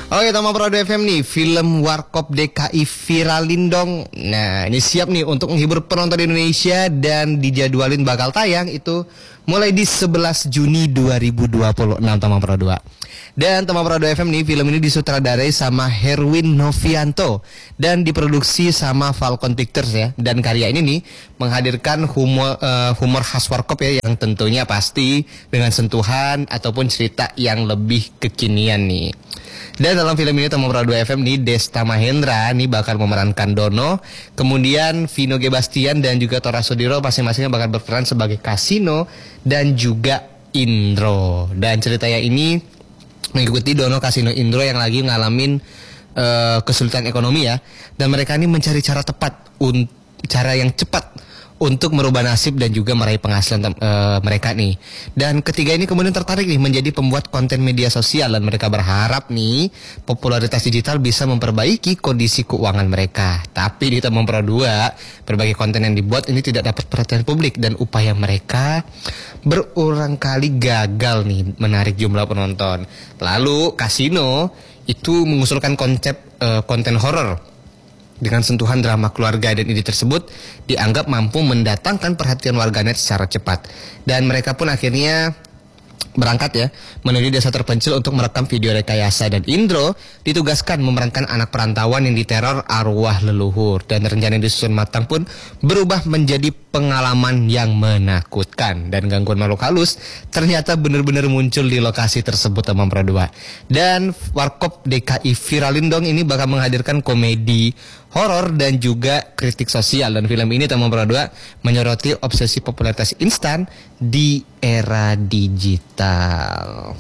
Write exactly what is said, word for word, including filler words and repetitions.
Oke, Tama Prado F M nih, film Warkop D K I viralin dong. Nah, ini siap nih untuk menghibur penonton Indonesia dan dijadwalin bakal tayang itu mulai di sebelas Juni dua ribu dua puluh enam, Tama Prado. Dan Tama Prado F M nih, film ini disutradarai sama Herwin Novianto dan diproduksi sama Falcon Pictures ya. Dan karya ini nih menghadirkan humor uh, humor khas Warkop ya, yang tentunya pasti dengan sentuhan ataupun cerita yang lebih kekinian nih. Dan dalam film ini Tama Prado F M nih, Desta Mahendra nih bakal memerankan Dono, kemudian Vino G. Bastian dan juga Tora Sudiro masing-masingnya bakal berperan sebagai Kasino dan juga Indro. Dan ceritanya ini mengikuti Dono, Kasino, Indro yang lagi ngalamin uh, kesulitan ekonomi ya, dan mereka ini mencari cara tepat, un- cara yang cepat untuk merubah nasib dan juga meraih penghasilan uh, mereka nih. Dan ketiga ini kemudian tertarik nih menjadi pembuat konten media sosial, dan mereka berharap nih popularitas digital bisa memperbaiki kondisi keuangan mereka. Tapi di Tama Prado dua, berbagai konten yang dibuat ini tidak dapat perhatian publik dan upaya mereka berulang kali gagal nih menarik jumlah penonton. Lalu Kasino itu mengusulkan konsep uh, konten horor dengan sentuhan drama keluarga, dan ide tersebut dianggap mampu mendatangkan perhatian warganet secara cepat. Dan mereka pun akhirnya berangkat ya menuju desa terpencil untuk merekam video rekayasa. Dan Indro ditugaskan memerankan anak perantauan yang diteror arwah leluhur, dan rencana yang disusun matang pun berubah menjadi pengalaman yang menakutkan. Dan gangguan makhluk halus ternyata benar-benar muncul di lokasi tersebut, Tama Prado dua. Dan Warkop D K I viralin dong ini bakal menghadirkan komedi, horor dan juga kritik sosial. Dan film ini Tama Prado dua menyoroti obsesi popularitas instan di era digital.